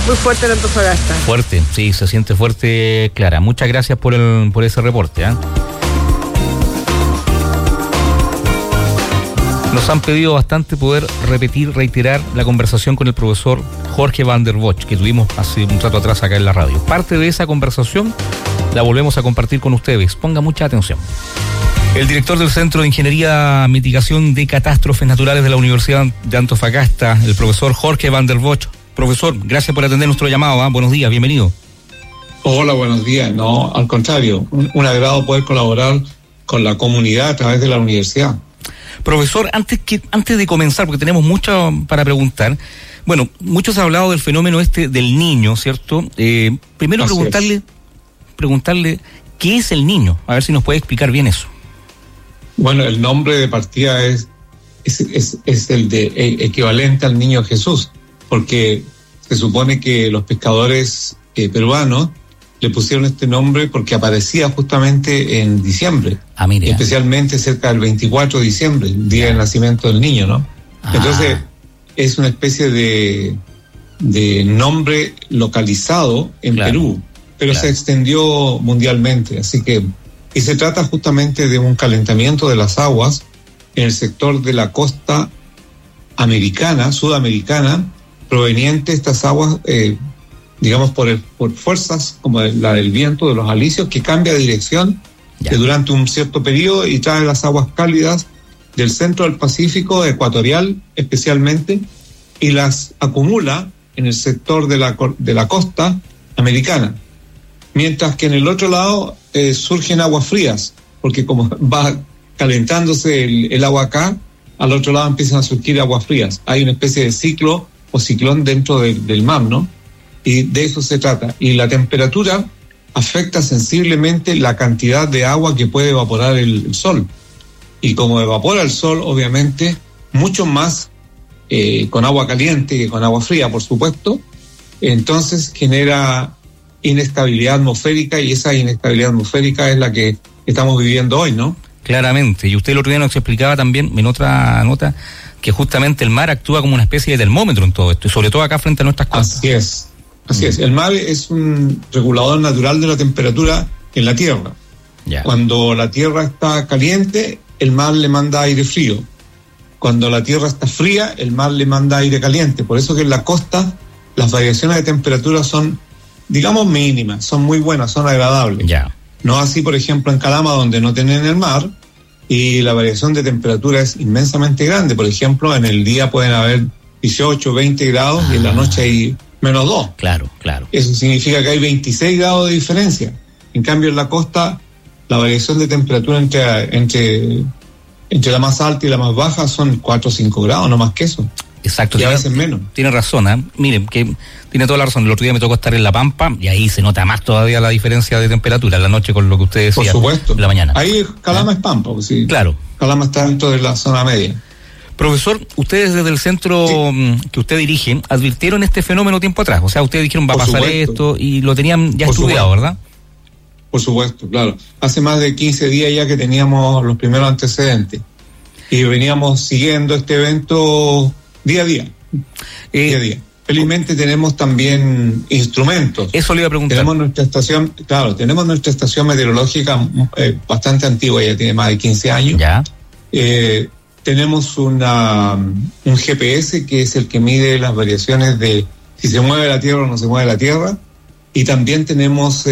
muy fuerte en Antofagasta. Fuerte, sí, se siente fuerte, Clara. Muchas gracias por ese reporte, ¿eh? Nos han pedido bastante poder reiterar la conversación con el profesor Jorge Van der Bosch, que tuvimos hace un rato atrás acá en la radio. Parte de esa conversación la volvemos a compartir con ustedes. Ponga mucha atención. El director del Centro de Ingeniería Mitigación de Catástrofes Naturales de la Universidad de Antofagasta, el profesor Jorge Van der Bosch. Profesor, gracias por atender nuestro llamado, ¿eh? Buenos días, bienvenido. Hola, buenos días. No, al contrario, un agrado poder colaborar con la comunidad a través de la universidad. Profesor, antes de comenzar, porque tenemos mucho para preguntar, bueno, muchos han hablado del fenómeno del niño, ¿cierto? Primero preguntarle qué es el niño, a ver si nos puede explicar bien eso. Bueno, el nombre de partida es el de equivalente al niño Jesús, porque se supone que los pescadores peruanos le pusieron este nombre porque aparecía justamente en diciembre, especialmente cerca del 24 de diciembre, el día del nacimiento del niño, ¿no? Entonces, es una especie de nombre localizado en Perú, pero se extendió mundialmente, así que, y se trata justamente de un calentamiento de las aguas en el sector de la costa sudamericana, proveniente de estas aguas, digamos, por fuerzas como la del viento, de los alisios, que cambia de dirección durante un cierto periodo y trae las aguas cálidas del centro del Pacífico ecuatorial especialmente, y las acumula en el sector de la costa americana. Mientras que en el otro lado surgen aguas frías, porque como va calentándose el agua acá, al otro lado empiezan a surgir aguas frías. Hay una especie de ciclo o ciclón dentro del mar, ¿no? Y de eso se trata. Y la temperatura afecta sensiblemente la cantidad de agua que puede evaporar el sol. Y como evapora el sol, obviamente, mucho más con agua caliente que con agua fría, por supuesto, entonces genera inestabilidad atmosférica, y esa inestabilidad atmosférica es la que estamos viviendo hoy, ¿no? Claramente. Y usted el otro día nos explicaba también en otra nota que justamente el mar actúa como una especie de termómetro en todo esto, y sobre todo acá frente a nuestras costas. Así es. El mar es un regulador natural de la temperatura en la Tierra. Cuando la Tierra está caliente, el mar le manda aire frío. Cuando la Tierra está fría, el mar le manda aire caliente. Por eso que en la costa las variaciones de temperatura son, digamos, mínimas, son muy buenas, son agradables. No así, por ejemplo, en Calama, donde no tienen el mar, y la variación de temperatura es inmensamente grande. Por ejemplo, en el día pueden haber 18, 20 grados y en la noche hay -2. Claro. Eso significa que hay 26 grados de diferencia. En cambio, en la costa, la variación de temperatura entre la más alta y la más baja son 4 o 5 grados, no más que eso. Exacto. Y a veces menos. Tiene razón, ¿eh? Miren, que tiene toda la razón. El otro día me tocó estar en La Pampa y ahí se nota más todavía la diferencia de temperatura en la noche con lo que usted decía. Por supuesto. En la mañana. Ahí Calama es Pampa, pues sí. Claro. Calama está dentro de la zona media. Profesor, ustedes desde el centro que usted dirige advirtieron este fenómeno tiempo atrás. O sea, ustedes dijeron va a pasar esto y lo tenían ya estudiado, ¿verdad? Por supuesto, claro. Hace más de 15 días ya que teníamos los primeros antecedentes y veníamos siguiendo este evento día a día. Día a día. Felizmente tenemos también instrumentos. Eso le iba a preguntar. Tenemos nuestra estación meteorológica bastante antigua, ya tiene más de 15 años. Tenemos un GPS que es el que mide las variaciones de si se mueve la Tierra o no se mueve la Tierra, y también tenemos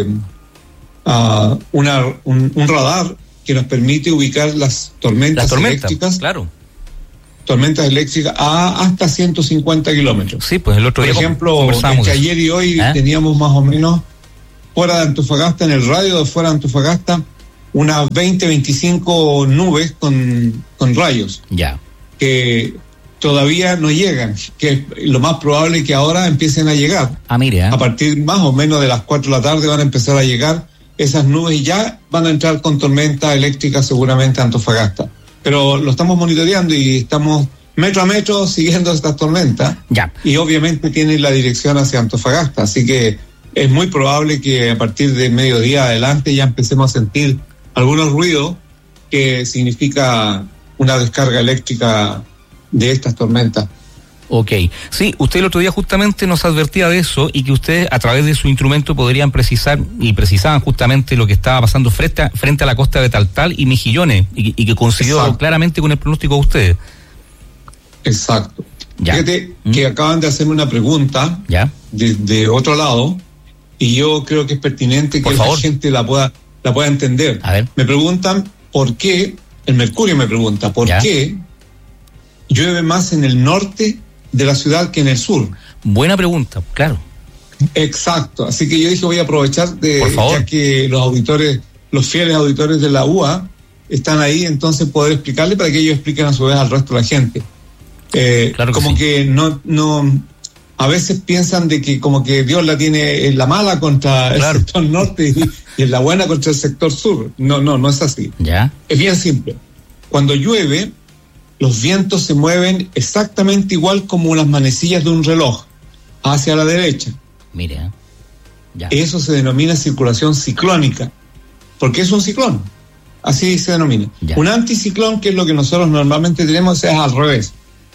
un radar que nos permite ubicar las tormentas eléctricas. Claro. Tormentas eléctricas a hasta 150 kilómetros. Sí, pues el otro día, por ejemplo, entre ayer y hoy teníamos más o menos fuera de Antofagasta, en el radio de fuera de Antofagasta, unas 20-25 nubes con rayos. Que todavía no llegan, que lo más probable es que ahora empiecen a llegar. A partir más o menos de las 4 de la tarde van a empezar a llegar esas nubes y ya van a entrar con tormentas eléctricas seguramente a Antofagasta. Pero lo estamos monitoreando y estamos metro a metro siguiendo estas tormentas. Y obviamente tienen la dirección hacia Antofagasta, así que es muy probable que a partir de mediodía adelante ya empecemos a sentir algunos ruidos que significa una descarga eléctrica de estas tormentas. Ok, sí, usted el otro día justamente nos advertía de eso y que ustedes a través de su instrumento podrían precisar y precisaban justamente lo que estaba pasando frente a la costa de Taltal y Mejillones y que coincidió claramente con el pronóstico de ustedes. Exacto. Ya. Fíjate que acaban de hacerme una pregunta de otro lado y yo creo que es pertinente que la gente la pueda entender. A ver. Me preguntan por qué, el Mercurio me pregunta, ¿por qué llueve más en el norte de la ciudad que en el sur? Buena pregunta, claro. Exacto, así que yo dije voy a aprovechar ya que los fieles auditores de la UA están ahí, entonces poder explicarle para que ellos expliquen a su vez al resto de la gente. Claro que como sí. Que no a veces piensan de que como que Dios la tiene en la mala contra el sector norte y en la buena contra el sector sur. No es así. ¿Ya? Es bien simple. Cuando llueve, los vientos se mueven exactamente igual como las manecillas de un reloj, hacia la derecha. Mire, ya. Eso se denomina circulación ciclónica, porque es un ciclón, así se denomina. Ya. Un anticiclón, que es lo que nosotros normalmente tenemos, es al revés.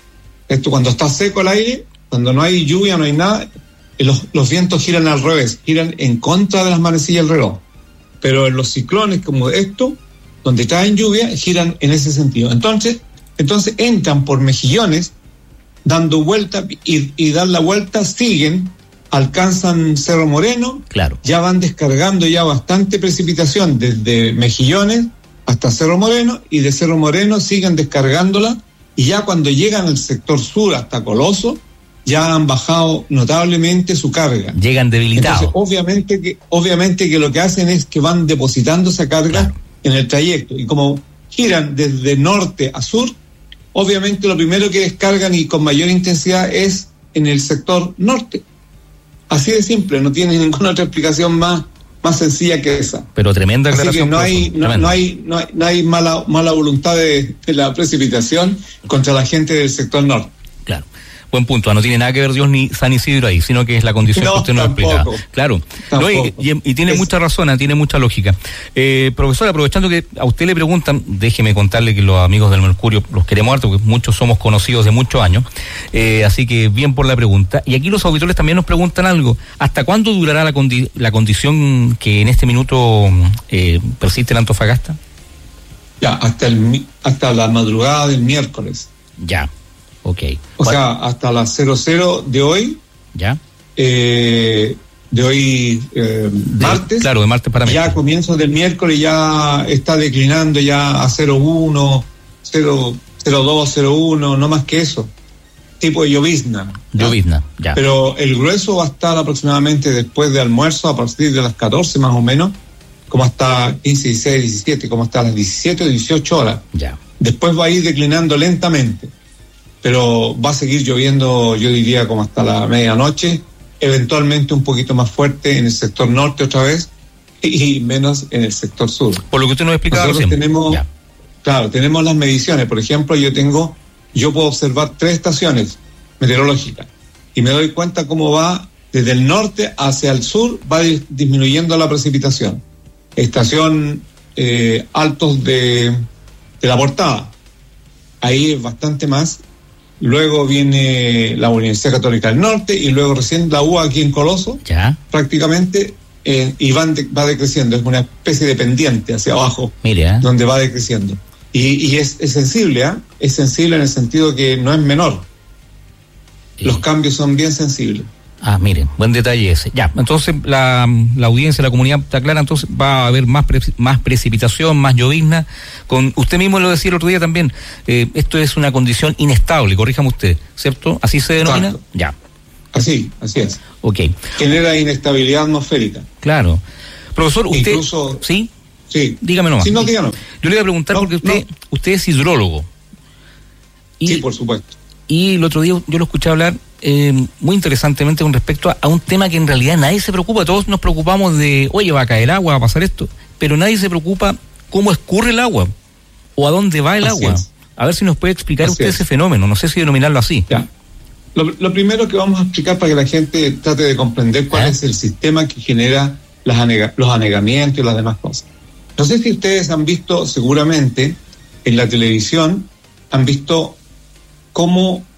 Esto cuando está seco el aire, cuando no hay lluvia, no hay nada, los vientos giran al revés, giran en contra de las manecillas del reloj. Pero en los ciclones como esto, donde caen lluvia, giran en ese sentido. Entonces entran por Mejillones, dando vuelta y dan la vuelta, siguen, alcanzan Cerro Moreno, ya van descargando ya bastante precipitación desde Mejillones hasta Cerro Moreno, y de Cerro Moreno siguen descargándola, y ya cuando llegan al sector sur hasta Coloso, ya han bajado notablemente su carga. Llegan debilitados. Entonces, obviamente que lo que hacen es que van depositando esa carga en el trayecto, y como giran desde norte a sur, obviamente lo primero que descargan y con mayor intensidad es en el sector norte. Así de simple, no tiene ninguna otra explicación más sencilla que esa. Pero tremenda aclaración. Así que no hay mala voluntad de la precipitación contra la gente del sector norte. Claro. Buen punto, no tiene nada que ver Dios ni San Isidro ahí, sino que es la condición que usted nos explicaba. Claro, y tiene mucha razón, tiene mucha lógica. Profesor, aprovechando que a usted le preguntan, déjeme contarle que los amigos del Mercurio los queremos harto, porque muchos somos conocidos de muchos años, así que bien por la pregunta. Y aquí los auditores también nos preguntan algo: ¿hasta cuándo durará la condición que en este minuto persiste en Antofagasta? Ya, hasta la madrugada del miércoles. Ya. Okay. O sea, hasta las 00 de hoy. Ya. De hoy, martes. Claro, de martes para ya a comienzos del miércoles ya está declinando ya a 0,1, 0,02, 0,1, no más que eso. Tipo de llovizna. Llovizna, ya. Pero el grueso va a estar aproximadamente después de almuerzo, a partir de las 14 más o menos, como hasta 15, 16, 17, como hasta las 17 o 18 horas. Ya. Después va a ir declinando lentamente, pero va a seguir lloviendo, yo diría, como hasta la medianoche, eventualmente un poquito más fuerte en el sector norte otra vez y menos en el sector sur. Por lo que usted nos explicaba. Nosotros tenemos las mediciones. Por ejemplo, yo puedo observar 3 estaciones meteorológicas y me doy cuenta cómo va desde el norte hacia el sur, va disminuyendo la precipitación. Estación Altos de la Portada, ahí es bastante más. Luego viene la Universidad Católica del Norte y luego recién la UA aquí en Coloso, prácticamente, y va decreciendo. Es una especie de pendiente hacia abajo, donde va decreciendo. Y es sensible, es sensible en el sentido que no es menor. Los cambios son bien sensibles. Miren, buen detalle ese. Ya, entonces la audiencia, la comunidad está clara, entonces va a haber más precipitación, más llovizna. Usted mismo lo decía el otro día también, esto es una condición inestable, corríjame usted, ¿cierto? ¿Así se denomina? Exacto. Ya. Así es. Ok. Genera inestabilidad atmosférica. Claro. Profesor, usted... Incluso... ¿Sí? Sí. Dígame nomás. Sí, no, díganos. Yo le voy a preguntar porque usted es hidrólogo. Sí, por supuesto. Y el otro día yo lo escuché hablar muy interesantemente con respecto a un tema que en realidad nadie se preocupa. Todos nos preocupamos de, oye, va a caer agua, va a pasar esto, pero nadie se preocupa cómo escurre el agua o a dónde va el agua. A ver si nos puede explicar usted ese fenómeno, no sé si denominarlo así. Ya. Lo primero que vamos a explicar para que la gente trate de comprender cuál es el sistema que genera los anegamientos y las demás cosas. No sé si ustedes han visto, seguramente, en la televisión, han visto cómo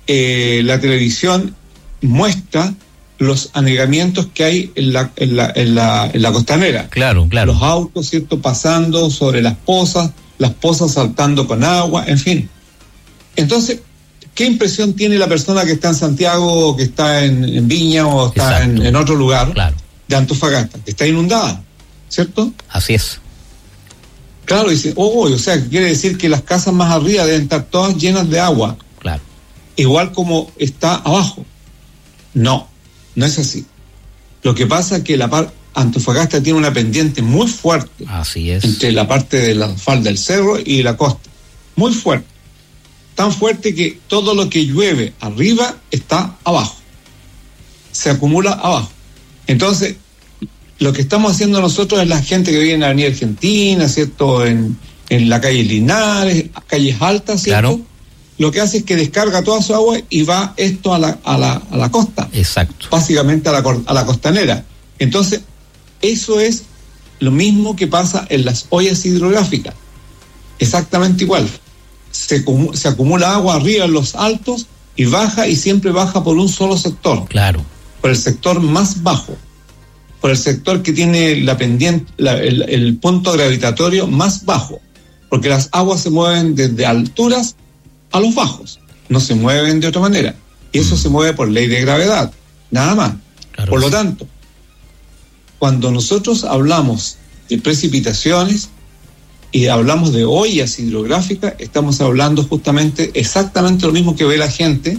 la televisión muestra los anegamientos que hay en la costanera. Claro. Los autos, ¿cierto?, pasando sobre las pozas saltando con agua, en fin. Entonces, ¿qué impresión tiene la persona que está en Santiago, o que está en Viña, o está en otro lugar de Antofagasta, que está inundada, ¿cierto? Así es. Claro, dice, o sea, quiere decir que las casas más arriba deben estar todas llenas de agua. Claro. Igual como está abajo. No es así. Lo que pasa es que Antofagasta tiene una pendiente muy fuerte. Así es. Entre la parte de la falda del cerro y la costa. Muy fuerte. Tan fuerte que todo lo que llueve arriba está abajo. Se acumula abajo. Entonces, lo que estamos haciendo nosotros es la gente que vive en la Avenida Argentina, ¿cierto? En la calle Linares, calles altas, ¿cierto? Claro. Lo que hace es que descarga toda su agua y va esto a la costa. Exacto. Básicamente a la costanera. Entonces, eso es lo mismo que pasa en las ollas hidrográficas. Exactamente igual. Se acumula agua arriba en los altos y baja, y siempre baja por un solo sector. Claro. Por el sector más bajo. Por el sector que tiene la pendiente, el punto gravitatorio más bajo. Porque las aguas se mueven desde alturas a los bajos. No se mueven de otra manera. Y eso se mueve por ley de gravedad. Nada más. Claro. Por lo tanto, cuando nosotros hablamos de precipitaciones y hablamos de ollas hidrográficas, estamos hablando justamente exactamente lo mismo que ve la gente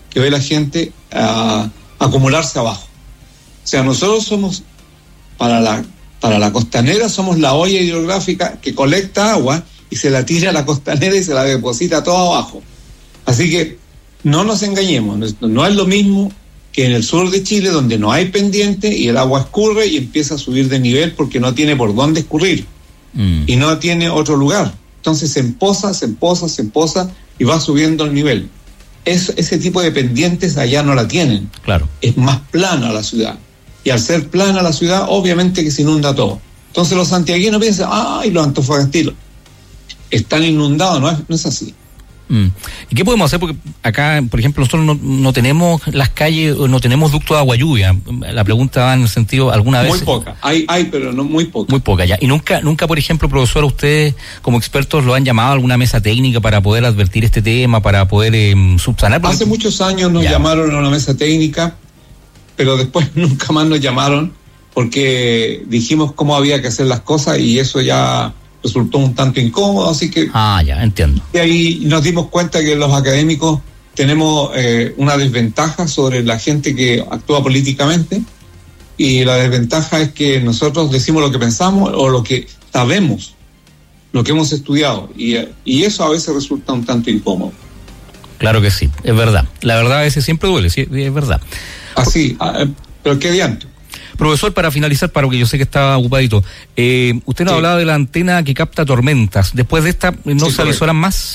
acumularse abajo. O sea, nosotros somos, para la costanera, somos la olla hidrográfica que colecta agua y se la tira a la costanera y se la deposita todo abajo. Así que no nos engañemos, no es lo mismo que en el sur de Chile, donde no hay pendiente y el agua escurre y empieza a subir de nivel porque no tiene por dónde escurrir y no tiene otro lugar. Entonces se empoza y va subiendo el nivel. Ese tipo de pendientes allá no la tienen. Claro. Es más plana la ciudad. Y al ser plana la ciudad, obviamente que se inunda todo. Entonces los santiaguinos piensan, los antofagastinos están inundados. No es así. ¿Y qué podemos hacer? Porque acá, por ejemplo, nosotros no tenemos las calles, no tenemos ducto de agua lluvia. La pregunta va en el sentido, ¿alguna vez? Muy poca, hay, pero no muy poca. Muy poca, ya. Y nunca, por ejemplo, profesor, ustedes como expertos lo han llamado a alguna mesa técnica para poder advertir este tema, para poder subsanar. Hace muchos años nos llamaron a una mesa técnica, pero después nunca más nos llamaron porque dijimos cómo había que hacer las cosas y eso ya resultó un tanto incómodo, así que... ya, entiendo. Y ahí nos dimos cuenta que los académicos tenemos una desventaja sobre la gente que actúa políticamente, y la desventaja es que nosotros decimos lo que pensamos o lo que sabemos, lo que hemos estudiado, y eso a veces resulta un tanto incómodo. Claro que sí, es verdad. La verdad a veces siempre duele, sí, es verdad. Así, pero qué diantre. Profesor, para finalizar, para que yo sé que está ocupadito, usted nos hablaba de la antena que capta tormentas. Después de esta, ¿no se avisoran más?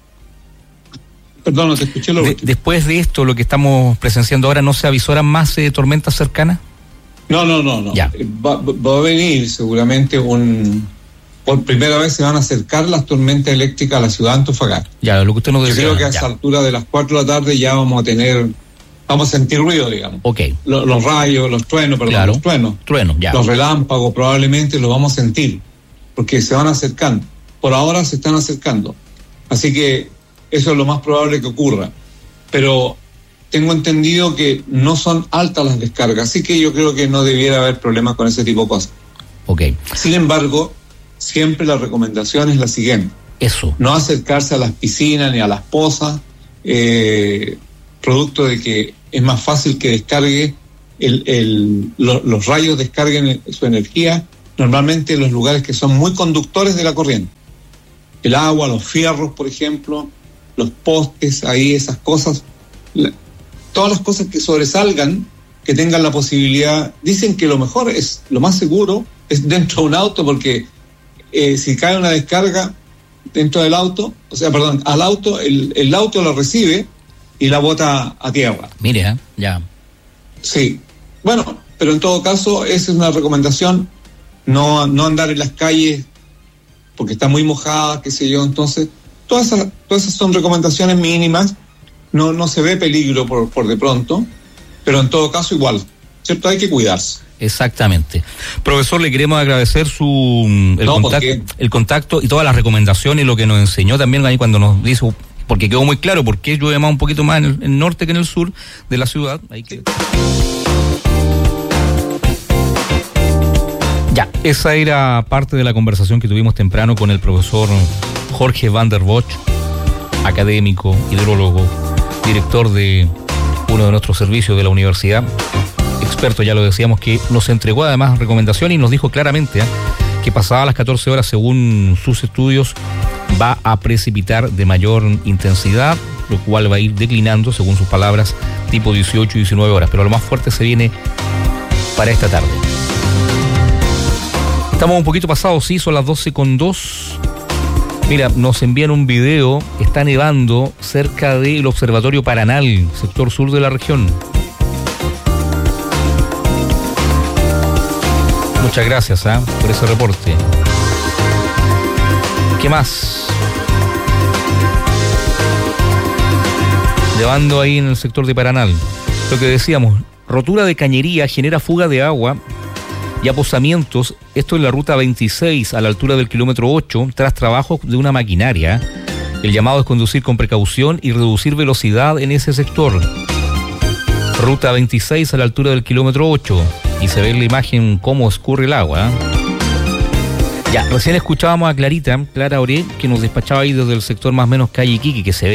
Perdón, no te escuché lo último. Después de esto, lo que estamos presenciando ahora, ¿no se avisoran más tormentas cercanas? No. Ya. Va a venir seguramente por primera vez se van a acercar las tormentas eléctricas a la ciudad de Antofagasta. Ya, lo que usted nos decía. Yo creo que a esa altura de las 4 de la tarde ya vamos a sentir ruido, digamos. Ok. Los rayos, los truenos, claro. Los truenos. Ya. Los relámpagos probablemente los vamos a sentir, porque se van acercando. Por ahora se están acercando. Así que eso es lo más probable que ocurra. Pero tengo entendido que no son altas las descargas, así que yo creo que no debiera haber problemas con ese tipo de cosas. Ok. Sin embargo, siempre la recomendación es la siguiente. Eso. No acercarse a las piscinas ni a las pozas, producto de que es más fácil que descargue los rayos descarguen su energía normalmente en los lugares que son muy conductores de la corriente. El agua, los fierros, por ejemplo, los postes, ahí esas cosas, todas las cosas que sobresalgan, que tengan la posibilidad. Dicen que lo mejor es, lo más seguro es dentro de un auto, porque si cae una descarga dentro del auto, al auto, el auto lo recibe y la bota a tierra. Mire, ya. Sí. Bueno, pero en todo caso, esa es una recomendación, no andar en las calles porque está muy mojada, qué sé yo. Entonces, todas esas son recomendaciones mínimas no se ve peligro por de pronto, pero en todo caso igual, ¿cierto? Hay que cuidarse. Exactamente. Profesor, le queremos agradecer el contacto y todas las recomendaciones, lo que nos enseñó también ahí cuando nos dijo, porque quedó muy claro por qué llueve más un poquito más en el norte que en el sur de la ciudad. Ya, esa era parte de la conversación que tuvimos temprano con el profesor Jorge van der Bosch, académico, hidrólogo, director de uno de nuestros servicios de la universidad, experto, ya lo decíamos, que nos entregó además recomendaciones y nos dijo claramente que pasadas las 14 horas, según sus estudios, va a precipitar de mayor intensidad, lo cual va a ir declinando, según sus palabras, tipo 18 y 19 horas, pero lo más fuerte se viene para esta tarde. Estamos un poquito pasados, sí, son las 12:02. Mira, nos envían un video, está nevando cerca del Observatorio Paranal, sector sur de la región. Muchas gracias por ese reporte. ¿Qué más? Nevando ahí en el sector de Paranal. Lo que decíamos, rotura de cañería genera fuga de agua y aposamientos, esto en la ruta 26 a la altura del kilómetro 8, tras trabajos de una maquinaria. El llamado es conducir con precaución y reducir velocidad en ese sector. Ruta 26 a la altura del kilómetro 8, y se ve en la imagen cómo escurre el agua. Ya, recién escuchábamos a Clara Oré, que nos despachaba ahí desde el sector más o menos calle Iquique, que se ve